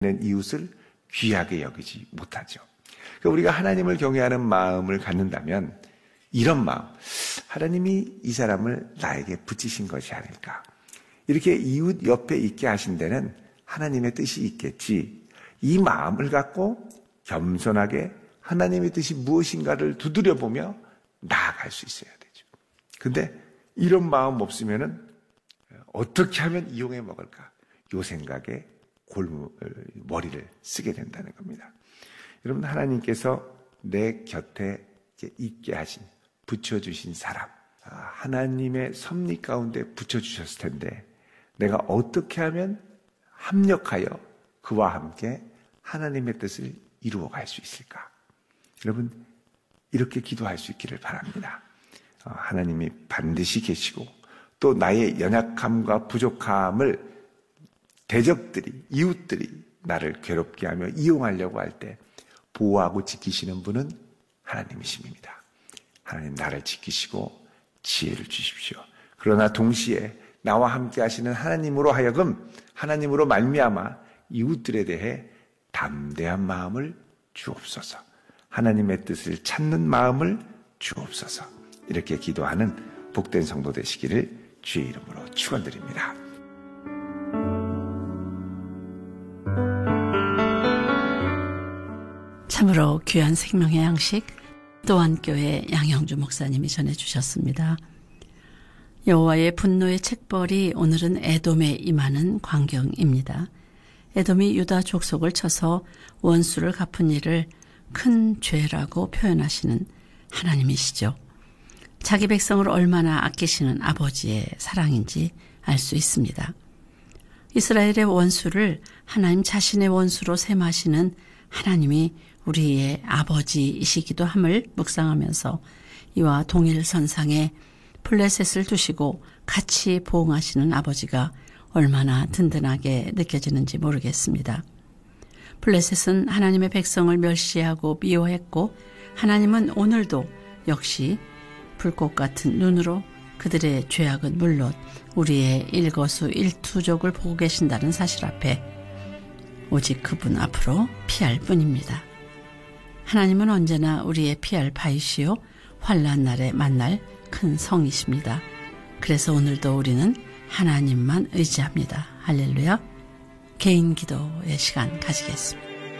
이웃을 귀하게 여기지 못하죠. 그러니까 우리가 하나님을 경외하는 마음을 갖는다면 이런 마음, 하나님이 이 사람을 나에게 붙이신 것이 아닐까. 이렇게 이웃 옆에 있게 하신 데는 하나님의 뜻이 있겠지. 이 마음을 갖고 겸손하게 하나님의 뜻이 무엇인가를 두드려보며 나아갈 수 있어야 되죠. 근데 이런 마음 없으면은 어떻게 하면 이용해 먹을까? 요 생각에 머리를 쓰게 된다는 겁니다. 여러분, 하나님께서 내 곁에 있게 하신, 붙여주신 사람, 하나님의 섭리 가운데 붙여주셨을 텐데 내가 어떻게 하면 합력하여 그와 함께 하나님의 뜻을 이루어갈 수 있을까? 여러분, 이렇게 기도할 수 있기를 바랍니다. 하나님이 반드시 계시고 또 나의 연약함과 부족함을 대적들이, 이웃들이 나를 괴롭게 하며 이용하려고 할 때 보호하고 지키시는 분은 하나님이십니다. 하나님, 나를 지키시고 지혜를 주십시오. 그러나 동시에 나와 함께 하시는 하나님으로 하여금, 하나님으로 말미암아 이웃들에 대해 담대한 마음을 주옵소서. 하나님의 뜻을 찾는 마음을 주옵소서. 이렇게 기도하는 복된 성도 되시기를 주의 이름으로 축원드립니다. 참으로 귀한 생명의 양식, 또한교회 양영주 목사님이 전해주셨습니다. 여호와의 분노의 책벌이 오늘은 에돔에 임하는 광경입니다. 에돔이 유다 족속을 쳐서 원수를 갚은 일을 큰 죄라고 표현하시는 하나님이시죠. 자기 백성을 얼마나 아끼시는 아버지의 사랑인지 알 수 있습니다. 이스라엘의 원수를 하나님 자신의 원수로 셈하시는 하나님이 우리의 아버지이시기도 함을 묵상하면서 이와 동일선상에 블레셋을 두시고 같이 보응하시는 아버지가 얼마나 든든하게 느껴지는지 모르겠습니다. 블레셋은 하나님의 백성을 멸시하고 미워했고 하나님은 오늘도 역시 불꽃 같은 눈으로 그들의 죄악은 물론 우리의 일거수일투족을 보고 계신다는 사실 앞에 오직 그분 앞으로 피할 뿐입니다. 하나님은 언제나 우리의 피할 바이시요 환난 날에 만날 큰 성이십니다. 그래서 오늘도 우리는 하나님만 의지합니다. 할렐루야. 개인 기도의 시간 가지겠습니다.